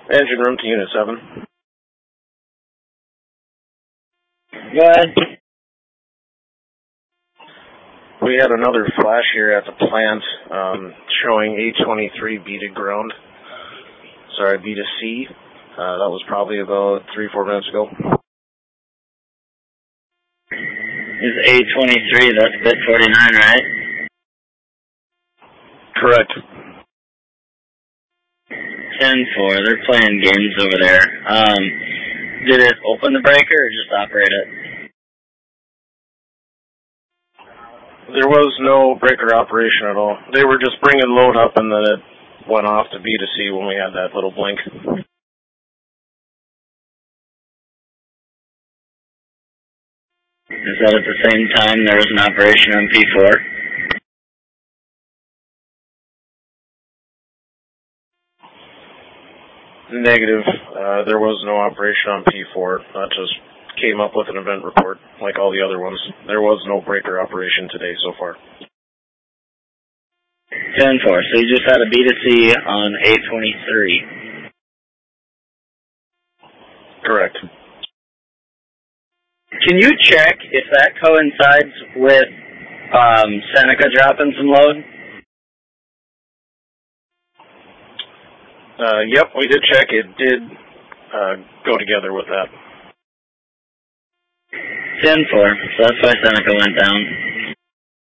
Engine room to Unit 7. Go ahead. We had another flash here at the plant showing A23 B to ground. Sorry, B to C. That was probably about 3-4 minutes ago. It's A23, that's bit 49, right? Correct. 10-4, they're playing games over there. Did it open the breaker or just operate it? There was no breaker operation at all. They were just bringing load up and then it went off to B to C when we had that little blink. Is that at the same time there was an operation on P4? Negative. There was no operation on P4. That just came up with an event report, like all the other ones. There was no breaker operation today so far. 10-4, so you just had a B to C on A23. Correct. Can you check if that coincides with Seneca dropping some load? Yep, we did check. It did go together with that. 10-4, so that's why Seneca went down.